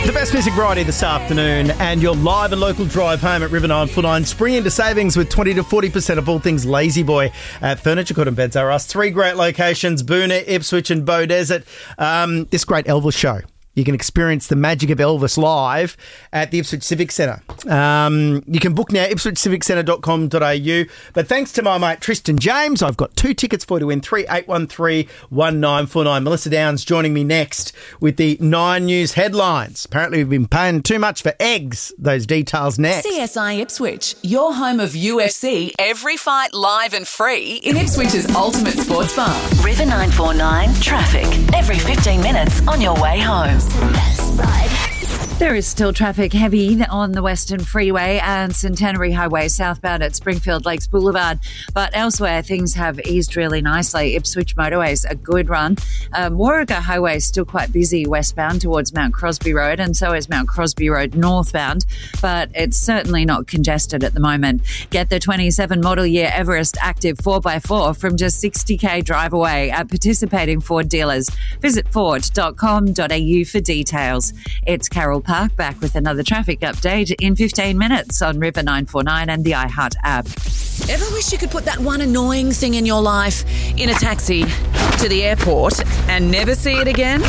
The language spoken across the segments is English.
The best music variety this afternoon, and your live and local drive home at River 949. Spring into savings with 20 to 40% of all things Lazy Boy at Furniture Court and Beds R Us. 3 great locations, Boonah, Ipswich and Bow Desert. This great Elvis show. You can experience the magic of Elvis live at the Ipswich Civic Centre. You can book now, ipswichciviccentre.com.au. But thanks to my mate Tristan James, I've got 2 tickets for you to win, 3813-1949. Melissa Downs joining me next with the 9 News headlines. Apparently we've been paying too much for eggs. Those details next. CSI Ipswich, your home of UFC, every fight live and free in Ipswich's ultimate sports bar. River 949 traffic every 15 minutes on your way home. There is still traffic heavy on the Western Freeway and Centenary Highway southbound at Springfield Lakes Boulevard, but elsewhere things have eased really nicely. Ipswich Motorway's a good run. Warragah Highway is still quite busy westbound towards Mount Crosby Road, and so is Mount Crosby Road northbound, but it's certainly not congested at the moment. Get the 27 model year Everest Active 4x4 from just 60k drive away at participating Ford dealers. Visit ford.com.au for details. It's Carol Park back with another traffic update in 15 minutes on River 949 and the iHeart app. Ever wish you could put that one annoying thing in your life in a taxi to the airport and never see it again?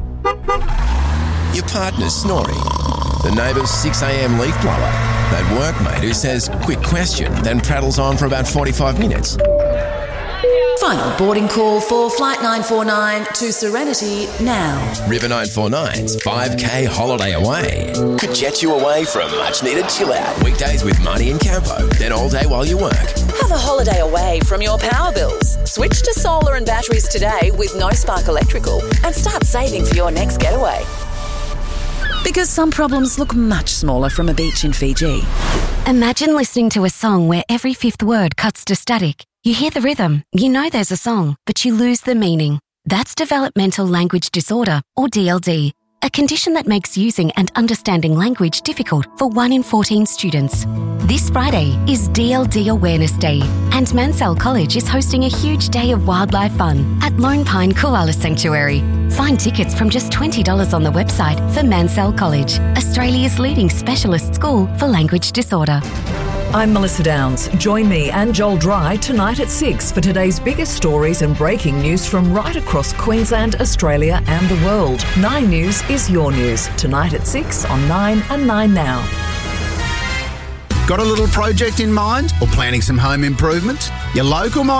Your partner's snoring. The neighbour's 6 a.m. leaf blower. That workmate who says, "Quick question," then prattles on for about 45 minutes. Final boarding call for Flight 949 to Serenity now. River 949's 5K holiday away could jet you away for a much-needed chill-out. Weekdays with Marty and Campo, then all day while you work. Have a holiday away from your power bills. Switch to solar and batteries today with No Spark Electrical and start saving for your next getaway. Because some problems look much smaller from a beach in Fiji. Imagine listening to a song where every fifth word cuts to static. You hear the rhythm, you know there's a song, but you lose the meaning. That's developmental language disorder, or DLD, a condition that makes using and understanding language difficult for 1 in 14 students. This Friday is DLD Awareness Day, and Mansell College is hosting a huge day of wildlife fun at Lone Pine Koala Sanctuary. Find tickets from just $20 on the website for Mansell College, Australia's leading specialist school for language disorder. I'm Melissa Downs. Join me and Joel Dry tonight at 6 for today's biggest stories and breaking news from right across Queensland, Australia and the world. 9 News is your news. Tonight at 6 on 9 and 9 Now. Got a little project in mind or planning some home improvement? Your local